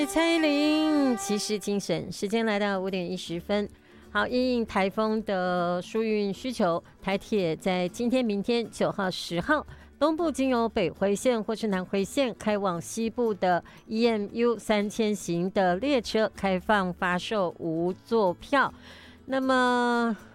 蔡依林骑士精神，时间来到5:10。好，因应台风的疏运需求，台铁在今天、明天9号、10号，东部经由北回线或是南回线开往西部的 EMU 3000型的列车开放发售无座票。那么